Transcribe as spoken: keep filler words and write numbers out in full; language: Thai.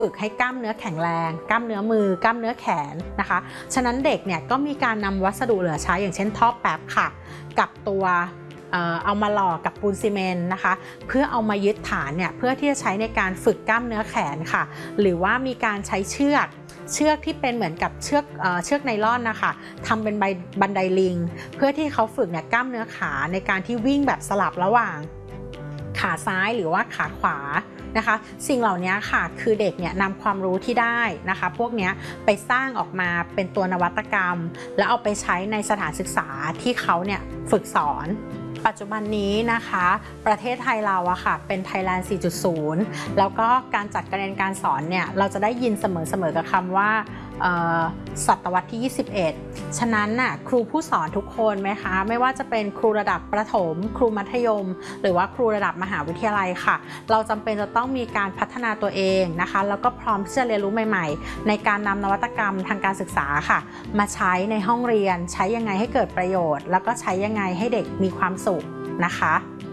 ฝึกให้กล้ามเนื้อแข็งแรงกล้ามเนื้อมือกล้ามเนื้อแขนนะคะฉะนั้นเด็กเนี่ยก็มีการนำวัสดุเหลือใช้อย่างเช่นท่อแป๊บค่ะกับตัวเอามาหล่อกับปูนซีเมนต์นะคะเพื่อเอามายึดฐานเนี่ยเพื่อที่จะใช้ในการฝึกกล้ามเนื้อแขนค่ะหรือว่ามีการใช้เชือกเชือกที่เป็นเหมือนกับเชือกเอ่อเชือกไนล่อนนะคะทำเป็นบันไดลิงเพื่อที่เขาฝึกเนี่ยกล้ามเนื้อขาในการที่วิ่งแบบสลับระหว่างขาซ้ายหรือว่าขาขวานะคะสิ่งเหล่านี้ค่ะคือเด็กเนี่ยนำความรู้ที่ได้นะคะพวกนี้ไปสร้างออกมาเป็นตัวนวัตกรรมแล้วเอาไปใช้ในสถานศึกษาที่เขาเนี่ยฝึกสอนปัจจุบันนี้นะคะประเทศไทยเราอะค่ะเป็น Thailand สี่จุดศูนย์ แล้วก็การจัดการเรียนการสอนเนี่ยเราจะได้ยินเสมอๆกับคำว่าศตวรรษที่ยี่สิบเอ็ดฉะนั้นน่ะครูผู้สอนทุกคนไหมคะไม่ว่าจะเป็นครูระดับประถมครูมัธยมหรือว่าครูระดับมหาวิทยาลัยค่ะเราจำเป็นจะต้องมีการพัฒนาตัวเองนะคะแล้วก็พร้อมที่จะเรียนรู้ใหม่ๆในการนำนวัตกรรมทางการศึกษาค่ะมาใช้ในห้องเรียนใช้ยังไงให้เกิดประโยชน์แล้วก็ใช้ยังไงให้เด็กมีความสุขนะคะ